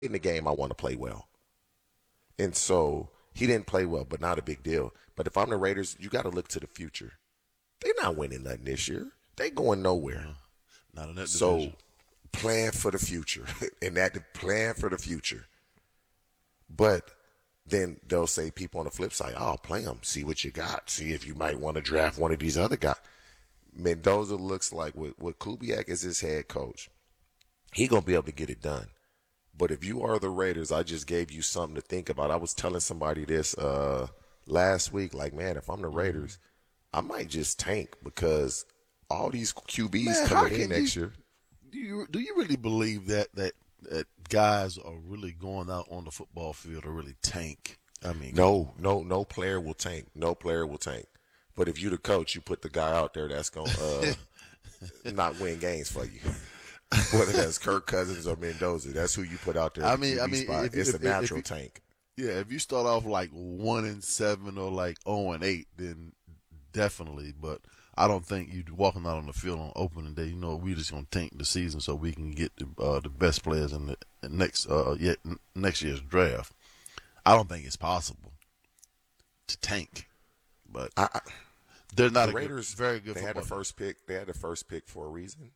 in the game, I want to play well. And so he didn't play well, but not a big deal. But if I'm the Raiders, you got to look to the future. They're not winning nothing this year. They going nowhere. No, not in that So division. plan for the future, and that plan for the future. But then they'll say people on the flip side, "Oh, play them. See what you got. See if you might want to draft one of these other guys." Mendoza looks like with Kubiak as his head coach, he gonna be able to get it done. But if you are the Raiders, I just gave you something to think about. I was telling somebody this last week, like, man, if I'm the Raiders, I might just tank because all these QBs Man, how coming in can next year. do you really believe that guys are really going out on the football field to really tank? I mean, No player will tank. No player will tank. But if you the coach, you put the guy out there that's gonna not win games for you. Whether that's Kirk Cousins or Mendoza, that's who you put out there at I the mean, I QB mean, spot. It's a if natural you, tank. yeah, if you start off like 1-7 or like 0-8, then definitely. But I don't think you walking out on the field on opening day. You know, we just gonna tank the season so we can get the best players in the next year's draft. I don't think it's possible to tank, but I, they're not the a Raiders, very good they had the football team. first pick. They had the first pick for a reason.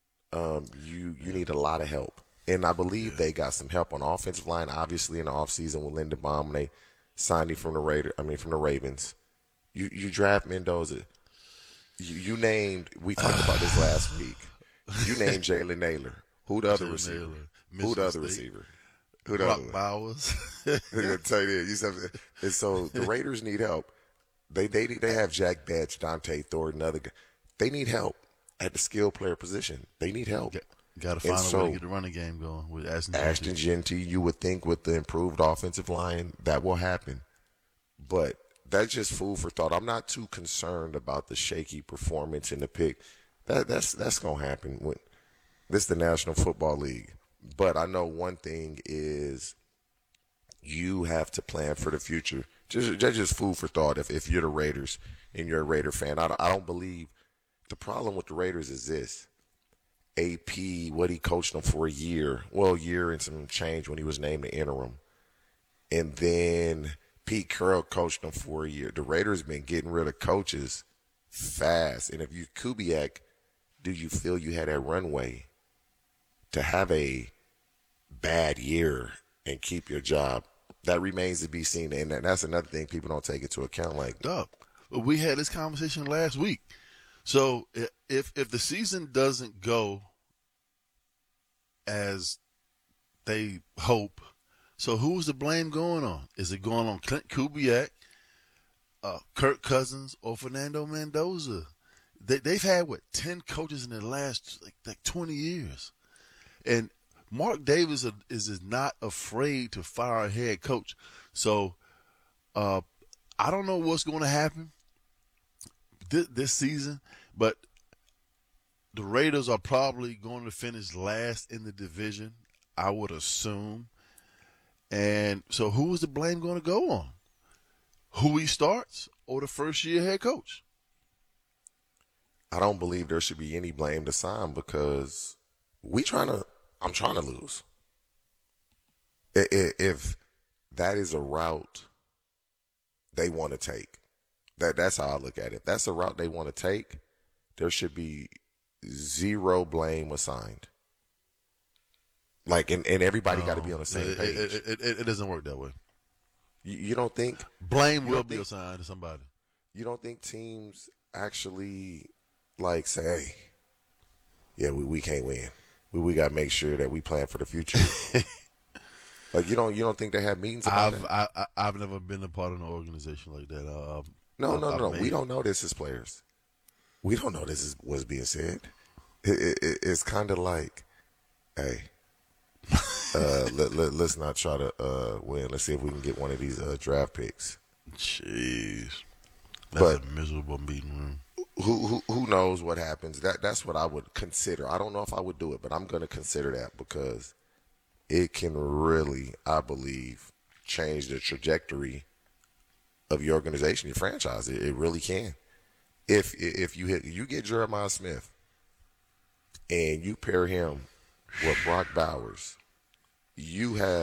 You need a lot of help, and I believe they got some help on the offensive line. Obviously, in the offseason with Lindenbaum, they signed him from the from the Ravens. You draft Mendoza. You named. We talked about this last week. You named Jalen Naylor. Who the other Jalen receiver? Naylor, Who the Michigan other State, receiver? Who the other Brock one? Bowers. I'm gonna tell you this. And so the Raiders need help. They have Jack Batch, Dante Thornton, other guys. They need help at the skill player position. They need help. Got to And find a way to so get the running game going with Ashton Ashton Jeanty. Genty, you would think with the improved offensive line that will happen. But that's just food for thought. I'm not too concerned about the shaky performance in the pick. That's gonna happen. This is the National Football League. But I know one thing is you have to plan for the future. Just food for thought. If you're the Raiders and you're a Raider fan, I don't believe the problem with the Raiders is this. AP, what he coached them for a year and some change when he was named the interim. And then Pete Carroll coached them for a year. The Raiders been getting rid of coaches fast. And if you Kubiak, do you feel you had that runway to have a bad year and keep your job? That remains to be seen. And that's another thing people don't take into account. Like, Up. We had this conversation last week. So if the season doesn't go as they hope, so who's the blame going on? Is it going on Clint Kubiak, Kirk Cousins, or Fernando Mendoza? They've had 10 coaches in the last like 20 years, and Mark Davis is not afraid to fire a head coach. So I don't know what's going to happen this season, but the Raiders are probably going to finish last in the division, I would assume. And so who is the blame going to go on? Who he starts or the first year head coach? I don't believe there should be any blame to sign because I'm trying to lose. If that is a route they want to take, that's how I look at it. If that's a route they want to take, there should be zero blame assigned. Like, and everybody got to be No, on the same page. it doesn't work that way. You don't think Blame you will don't be think assigned to somebody. you don't think teams actually like say, hey, yeah, we can't win. We got to make sure that we plan for the future. Like you don't think they have meetings about it? I've never been a part of an organization like that. No. I've We made don't know this as players. We don't know this is what's being said. It's kind of like, hey, let's not try to win. Let's see if we can get one of these draft picks. jeez, that's But a miserable meeting room. who knows what happens? That's what I would consider. I don't know if I would do it, but I'm going to consider that because it can really, I believe, change the trajectory of your organization, your franchise. It really can. If you get Jeremiah Smith and you pair him with Brock Bowers, you have